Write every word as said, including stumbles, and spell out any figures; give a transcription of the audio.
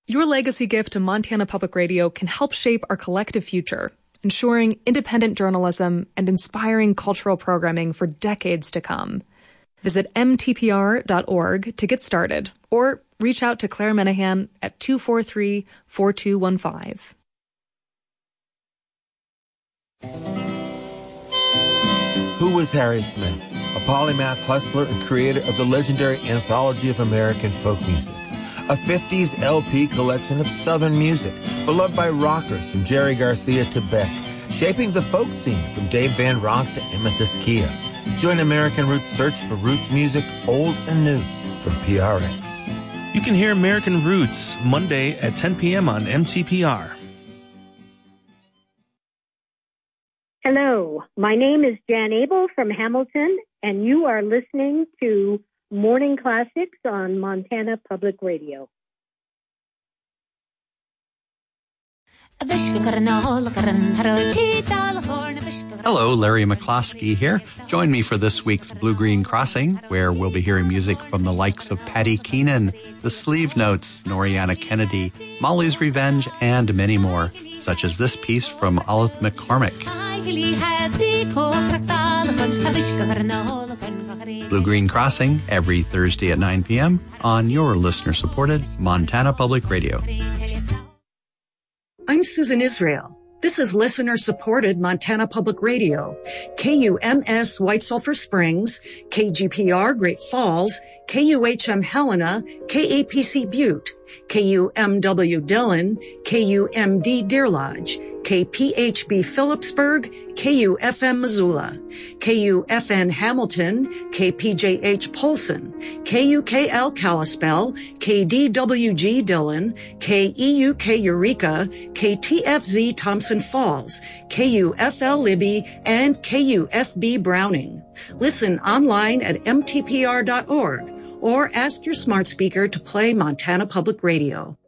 Your legacy gift to Montana Public Radio can help shape our collective future, ensuring independent journalism and inspiring cultural programming for decades to come. Visit m t p r dot org to get started, or reach out to Claire Menahan at two four three, four two one five. Who was Harry Smith? A polymath hustler and creator of the legendary Anthology of American Folk Music, a fifties L P collection of Southern music, beloved by rockers from Jerry Garcia to Beck, shaping the folk scene from Dave Van Ronk to Amethyst Kia. Join American Roots' search for roots music, old and new, from P R X. You can hear American Roots Monday at ten p.m. on M T P R. Hello, my name is Jan Abel from Hamilton, and you are listening to Morning Classics on Montana Public Radio. Hello, Larry McCloskey here. Join me for this week's Blue Green Crossing, where we'll be hearing music from the likes of Patty Keenan, The Sleeve Notes, Noriana Kennedy, Molly's Revenge, and many more, such as this piece from Olive McCormick. Blue Green Crossing every Thursday at nine p.m. on your listener-supported Montana Public Radio. I'm Susan Israel. This is listener-supported Montana Public Radio. K U M S White Sulphur Springs, K G P R Great Falls, K U H M Helena, K A P C Butte, K U M W Dillon, K U M D Deer Lodge, K P H B Phillipsburg, K U F M Missoula, K U F N Hamilton, K P J H Polson, K U K L Kalispell, K D W G Dillon, K E U K Eureka, K T F Z Thompson Falls, K U F L Libby, and K U F B Browning. Listen online at m t p r dot org or ask your smart speaker to play Montana Public Radio.